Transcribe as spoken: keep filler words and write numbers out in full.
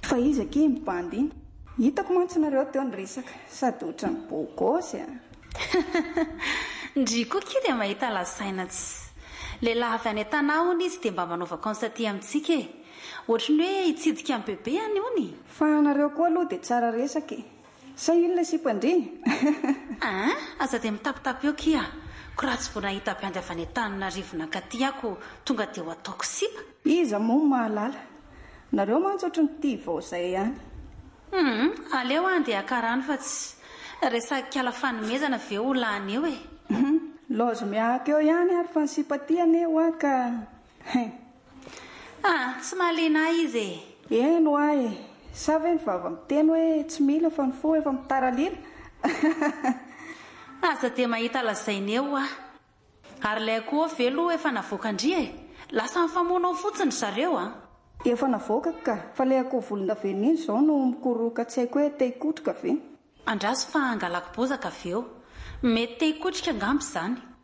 fa izy aky mibandy iny hitako mantsinareo teo ny resaka sady otra ny bogosy a ndry koa dia mahita lasaina tsy lehilahy avy any an-tanà hony izy dia mba manova constaty amintsika e ohatrany hoe hitsidika amin'ny bebe any hony fa anareo koa aloha dia tsara resaka sa ino ilay sipandry a aza dia mitapitapy eo kia ko raha tsy vao nahita mpiandy avy any an-taninarivo nankaty ako tonga dia ho ataoko sipa iza moa mahalala nareo mantsy ohatrany tia vao izay ihany um aleo any dia akarany fa tsy resakala fanomezana ve olany eo e loza miahaka eo ihany ary fa ny sipatiany eo a ka ah tsy mahaliana izy e eno ahy sa ve ny vava miteny hoe tsy mila fa ny fo efa mitaralila aza dia mahita lazaina eo ah ary ilay koa velo efa navoakandria e lasa mifamonao fotsiny zareo a efa navoaka ka fa ilay akoho volondavenona iny izao no mikoroka tsy haiko hoe te-hikotrika ve andraso fa angalako bozaka avy eo mety te-hikotrika angamby izany